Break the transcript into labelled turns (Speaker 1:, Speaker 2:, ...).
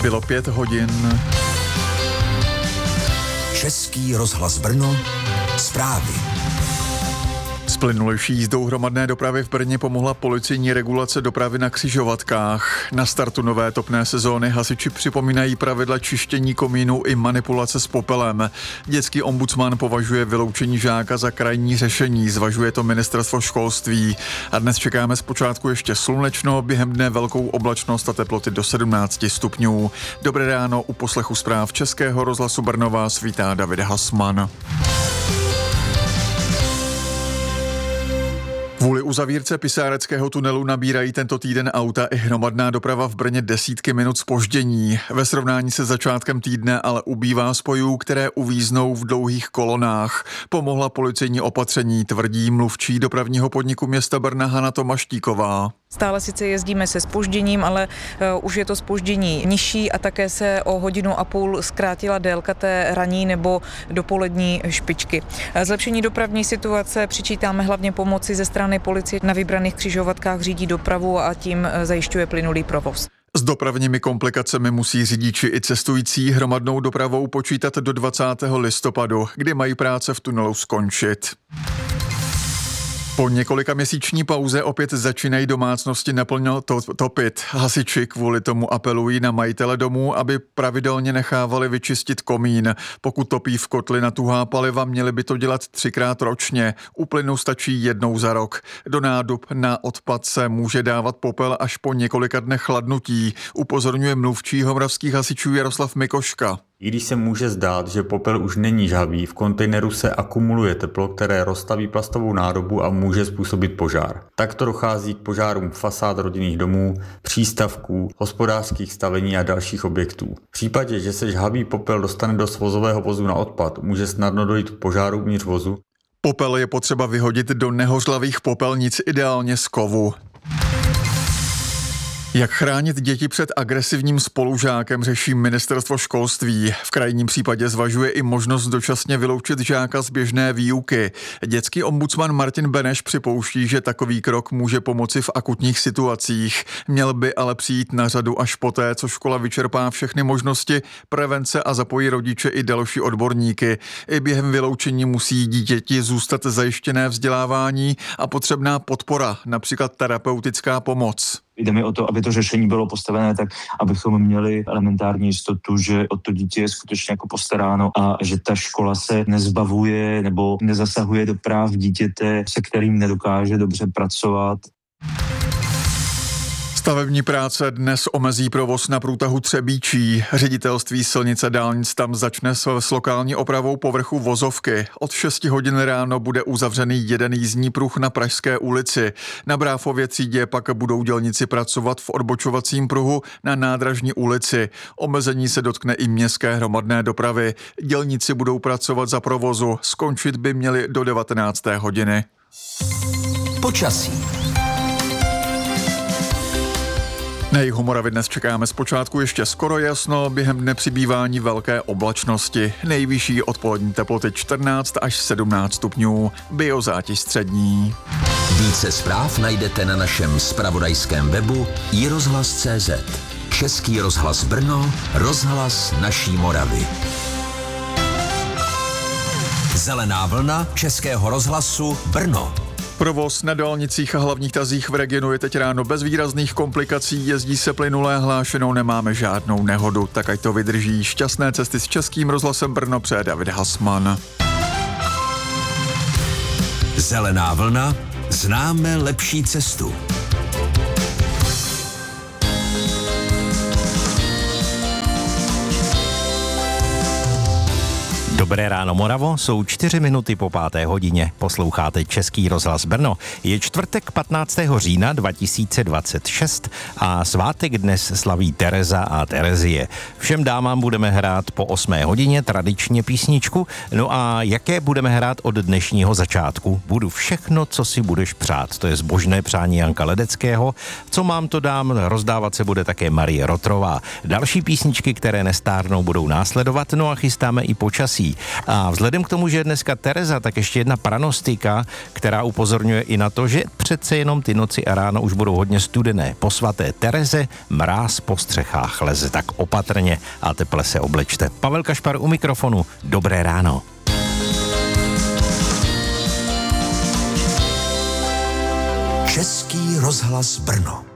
Speaker 1: Bylo 5 hodin.
Speaker 2: Český rozhlas Brno, zprávy.
Speaker 1: S plynulejší jízdou hromadné dopravy v Brně pomohla policejní regulace dopravy na křižovatkách. Na startu nové topné sezóny hasiči připomínají pravidla čištění komínů i manipulace s popelem. Dětský ombudsman považuje vyloučení žáka za krajní řešení, zvažuje to ministerstvo školství. A dnes čekáme zpočátku ještě slunečno, během dne velkou oblačnost a teploty do 17 stupňů. Dobré ráno, u poslechu zpráv Českého rozhlasu Brno vás vítá David Hasman. Kvůli uzavírce Pisáreckého tunelu nabírají tento týden auta i hromadná doprava v Brně desítky minut zpoždění. Ve srovnání se začátkem týdne ale ubývá spojů, které uvíznou v dlouhých kolonách. Pomohla policejní opatření, tvrdí mluvčí dopravního podniku města Brna Hana Tomaštíková.
Speaker 3: Stále sice jezdíme se zpožděním, ale už je to zpoždění nižší a také se o 1,5 hodiny zkrátila délka té ranní nebo dopolední špičky. Zlepšení dopravní situace přičítáme hlavně pomoci ze strany policie. Na vybraných křižovatkách řídí dopravu a tím zajišťuje plynulý provoz.
Speaker 1: S dopravními komplikacemi musí řidiči i cestující hromadnou dopravou počítat do 20. listopadu, kdy mají práce v tunelu skončit. Po několika měsíční pauze opět začínají domácnosti naplno topit. Hasiči kvůli tomu apelují na majitele domů, aby pravidelně nechávali vyčistit komín. Pokud topí v kotli na tuhá paliva, měli by to dělat 3krát ročně. U plynu stačí jednou za rok. Do nádob na odpad se může dávat popel až po několika dnech chladnutí, upozorňuje mluvčí homravských hasičů Jaroslav Mikoška.
Speaker 4: I když se může zdát, že popel už není žhavý, v kontejneru se akumuluje teplo, které roztaví plastovou nádobu a může způsobit požár. Takto dochází k požárům fasád rodinných domů, přístavků, hospodářských stavení a dalších objektů. V případě, že se žhavý popel dostane do svozového vozu na odpad, může snadno dojít k požáru uvnitř vozu.
Speaker 1: Popel je potřeba vyhodit do nehořlavých popelnic, ideálně z kovu. Jak chránit děti před agresivním spolužákem, řeší ministerstvo školství. V krajním případě zvažuje i možnost dočasně vyloučit žáka z běžné výuky. Dětský ombudsman Martin Beneš připouští, že takový krok může pomoci v akutních situacích. Měl by ale přijít na řadu až poté, co škola vyčerpá všechny možnosti prevence a zapojí rodiče i další odborníky. I během vyloučení musí dítěti zůstat zajištěné vzdělávání a potřebná podpora, například terapeutická pomoc.
Speaker 5: Jde mi o to, aby to řešení bylo postavené tak, abychom měli elementární jistotu, že o to dítě je skutečně jako postaráno a že ta škola se nezbavuje nebo nezasahuje do práv dítěte, se kterým nedokáže dobře pracovat.
Speaker 1: Stavební práce dnes omezí provoz na průtahu Třebíčí. Ředitelství silnice dálnic tam začne s lokální opravou povrchu vozovky. Od 6 hodin ráno bude uzavřený jeden jízdní pruh na Pražské ulici. Na Bráfově třídě pak budou dělníci pracovat v odbočovacím pruhu na Nádražní ulici. Omezení se dotkne i městské hromadné dopravy. Dělníci budou pracovat za provozu. Skončit by měli do 19. hodiny.
Speaker 2: Počasí.
Speaker 1: Na jihu Moravy dnes čekáme zpočátku ještě skoro jasno, během dne přibývání velké oblačnosti. Nejvyšší odpolední teploty 14 až 17 stupňů, biozátěž střední.
Speaker 2: Více zpráv najdete na našem zpravodajském webu iRozhlas.cz. Český rozhlas Brno, rozhlas naší Moravy. Zelená vlna Českého rozhlasu Brno.
Speaker 1: Provoz na dálnicích a hlavních tazích v regionu je teď ráno bez výrazných komplikací, jezdí se plynulé, hlášenou nemáme žádnou nehodu, tak ať to vydrží. Šťastné cesty s Českým rozhlasem Brno přeje David Hasman.
Speaker 2: Zelená vlna, známe lepší cestu.
Speaker 6: Dobré ráno, Moravo, jsou 4 minuty po 5. hodině. Posloucháte Český rozhlas Brno. Je čtvrtek 15. října 2026 a svátek dnes slaví Tereza a Terezie. Všem dámám budeme hrát po 8. hodině tradičně písničku. No a jaké budeme hrát od dnešního začátku? Budu všechno, co si budeš přát. To je zbožné přání Janka Ledeckého. Co mám, to dám, rozdávat se bude také Marie Rotrová. Další písničky, které nestárnou, budou následovat, no a chystáme i počasí. počasí. A vzhledem k tomu, že je dneska Tereza, tak ještě jedna pranostika, která upozorňuje i na to, že přece jenom ty noci a ráno už budou hodně studené. Po svaté Tereze mráz po střechách leze, tak opatrně a teple se oblečte. Pavel Kašpar u mikrofonu. Dobré ráno.
Speaker 2: Český rozhlas Brno.